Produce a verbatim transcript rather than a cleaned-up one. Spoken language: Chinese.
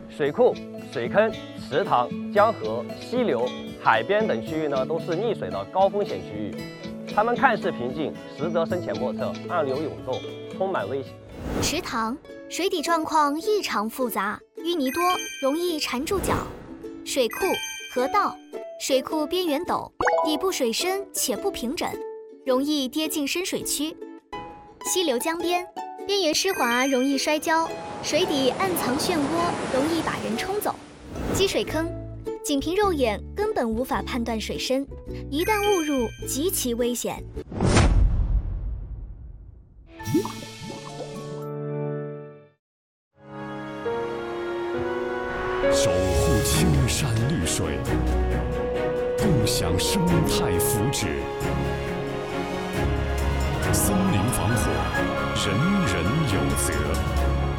水库、水坑、池塘、江河、溪流、海边等区域呢，都是溺水的高风险区域。它们看似平静，实则深浅莫测，暗流涌动，充满危险。 池塘水底状况异常复杂，淤泥多，容易缠住脚。水库、河道水库边缘陡，底部水深且不平整，容易跌进深水区。溪流江边边缘湿滑，容易摔跤，水底暗藏漩涡，容易把人冲走。积水坑仅凭肉眼根本无法判断水深，一旦误入极其危险。 守护青山绿水，共享生态福祉。森林防火，人人有责。